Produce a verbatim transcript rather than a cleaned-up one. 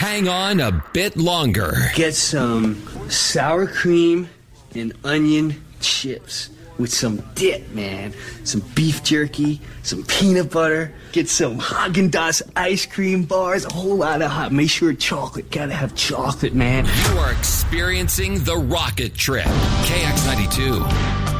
hang on a bit longer. Get some sour cream and onion chips with some dip, man. Some beef jerky, some peanut butter. Get some Haagen-Dazs ice cream bars, a whole lot of hot. Make sure chocolate. Gotta have chocolate, man. You are experiencing the rocket trip. K X ninety-two.